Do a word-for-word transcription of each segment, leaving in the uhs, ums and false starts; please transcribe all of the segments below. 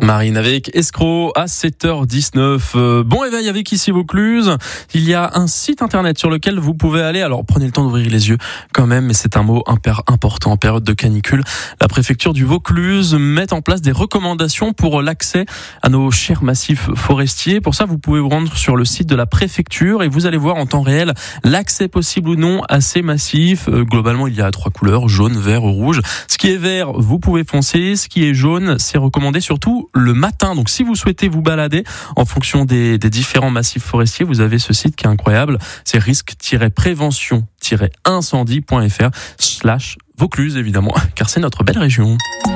Marine avec Escroc à sept heures dix-neuf. Euh, bon éveil avec ici Vaucluse. Il y a un site internet sur lequel vous pouvez aller. Alors prenez le temps d'ouvrir les yeux quand même, mais c'est un mot imper- important en période de canicule. La préfecture du Vaucluse met en place des recommandations pour l'accès à nos chers massifs forestiers. Pour ça, vous pouvez vous rendre sur le site de la préfecture et vous allez voir en temps réel l'accès possible ou non à ces massifs. Euh, globalement, il y a trois couleurs, jaune, vert ou rouge. Ce qui est vert, vous pouvez foncer. Ce qui est jaune, c'est recommandé surtout le matin. Donc si vous souhaitez vous balader en fonction des, des différents massifs forestiers, vous avez ce site qui est incroyable. C'est risque-prévention-incendie.fr slash Vaucluse évidemment, car c'est notre belle région.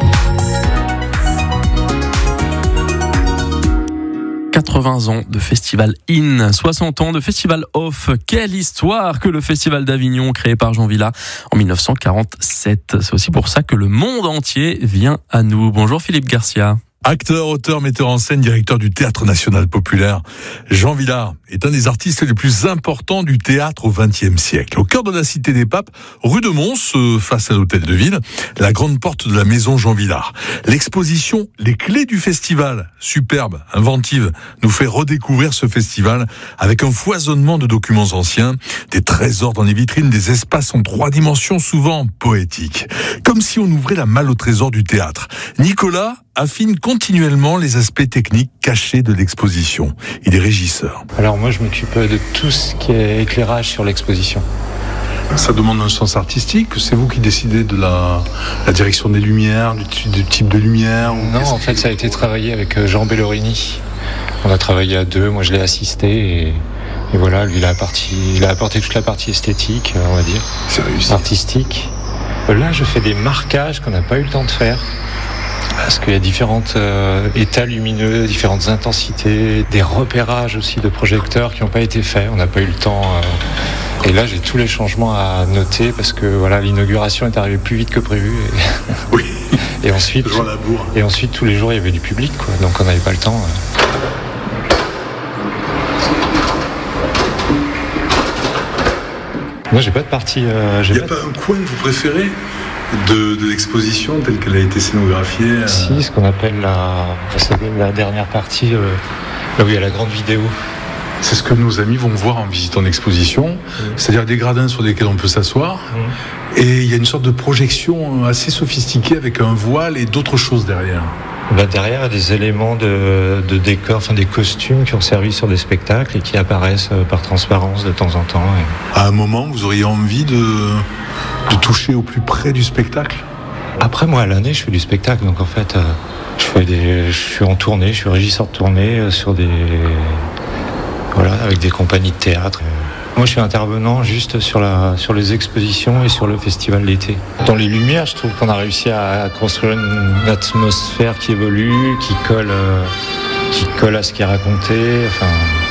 quatre-vingts ans de Festival In, soixante ans de Festival Off. Quelle histoire que le Festival d'Avignon, créé par Jean Vilar en dix-neuf cent quarante-sept. C'est aussi pour ça que le monde entier vient à nous. Bonjour Philippe Garcia. Acteur, auteur, metteur en scène, directeur du Théâtre National Populaire, Jean Vilar est un des artistes les plus importants du théâtre au vingtième siècle. Au cœur de la Cité des Papes, rue de Mons, face à l'Hôtel de Ville, la grande porte de la maison Jean Vilar. L'exposition Les Clés du Festival, superbe, inventive, nous fait redécouvrir ce festival avec un foisonnement de documents anciens, des trésors dans les vitrines, des espaces en trois dimensions souvent poétiques. Comme si on ouvrait la malle au trésor du théâtre. Nicolas affine continuellement les aspects techniques cachés de l'exposition. Il est régisseur. Alors moi je m'occupe de tout ce qui est éclairage sur l'exposition. Ça demande un sens artistique. C'est vous qui décidez de la, la direction des lumières, du, du type de lumière? Non, en fait ça a été travaillé avec Jean Bellorini. On a travaillé à deux, moi je l'ai assisté et, et voilà, lui il a, apporté, il a apporté toute la partie esthétique, on va dire, artistique. Là je fais des marquages qu'on n'a pas eu le temps de faire. Parce qu'il y a différents euh, états lumineux, différentes intensités, des repérages aussi de projecteurs qui n'ont pas été faits. On n'a pas eu le temps. Euh, et là, j'ai tous les changements à noter parce que voilà, l'inauguration est arrivée plus vite que prévu. Et, oui. et ensuite, la bourre. Et ensuite, tous les jours, il y avait du public, quoi, donc on n'avait pas le temps. Euh. Moi, j'ai pas de partie. Euh, il n'y a pas, pas un coin que vous préférez de, de l'exposition telle qu'elle a été scénographiée? euh... Si, ce qu'on appelle la, la dernière partie, euh, là où il y a la grande vidéo. C'est ce que nos amis vont voir en visitant l'exposition, mmh. c'est-à-dire des gradins sur lesquels on peut s'asseoir. Mmh. Et il y a une sorte de projection assez sophistiquée avec un voile et d'autres choses derrière. Là, derrière, il y a des éléments de, de décor, enfin des costumes qui ont servi sur des spectacles et qui apparaissent par transparence de temps en temps. Et... À un moment, vous auriez envie de, de toucher au plus près du spectacle? Après, moi, à l'année, je fais du spectacle. Donc, en fait, euh, je, fais des, je suis en tournée, je suis régisseur de tournée euh, sur des... Voilà, avec des compagnies de théâtre. Moi, je suis intervenant juste sur, la, sur les expositions et sur le festival d'été. Dans les lumières, je trouve qu'on a réussi à construire une atmosphère qui évolue, qui colle, euh, qui colle à ce qui est raconté. Enfin,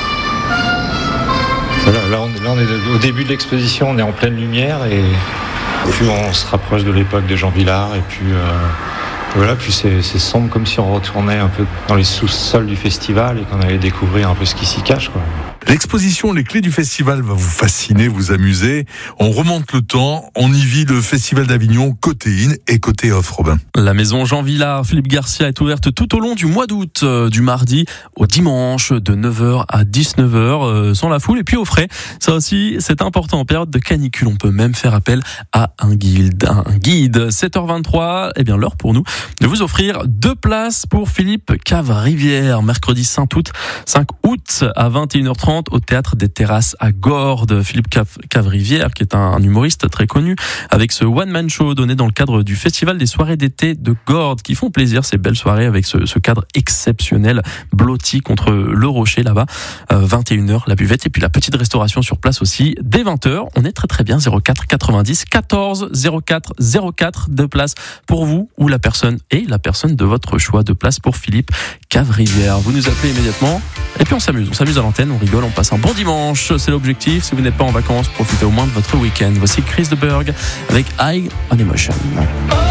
voilà, là, on, là, on est au début de l'exposition, on est en pleine lumière et plus on se rapproche de l'époque de Jean Vilar et puis... Euh, Voilà, puis c'est, c'est sombre comme si on retournait un peu dans les sous-sols du festival et qu'on allait découvrir un peu ce qui s'y cache, quoi. L'exposition Les Clés du Festival va vous fasciner, vous amuser. On remonte le temps, on y vit le Festival d'Avignon côté in et côté off, Robin. La maison Jean Vilar, Philippe Garcia est ouverte tout au long du mois d'août, euh, du mardi au dimanche, de neuf heures à dix-neuf heures, euh, sans la foule et puis au frais. Ça aussi, c'est important en période de canicule. On peut même faire appel à un guide. Un guide. sept heures vingt-trois, eh bien l'heure pour nous de vous offrir deux places pour Philippe Cave-Rivière, mercredi cinq août à vingt et une heures trente au Théâtre des Terrasses à Gordes. Philippe Cave-Rivière, qui est un humoriste très connu, avec ce one-man show donné dans le cadre du Festival des soirées d'été de Gordes, qui font plaisir, ces belles soirées avec ce, ce cadre exceptionnel, blotti contre le rocher là-bas, euh, vingt et une heures la buvette, et puis la petite restauration sur place aussi, dès vingt heures. On est très très bien, zéro quatre quatre-vingt-dix quatorze zéro quatre zéro quatre, deux places pour vous ou la personne et la personne de votre choix, deux places pour Philippe Cave-Rivière. Vous nous appelez immédiatement et puis on s'amuse, on s'amuse à l'antenne, on rigole, on passe un bon dimanche, c'est l'objectif. Si vous n'êtes pas en vacances, profitez au moins de votre week-end. Voici Chris de Berg avec High on Emotion.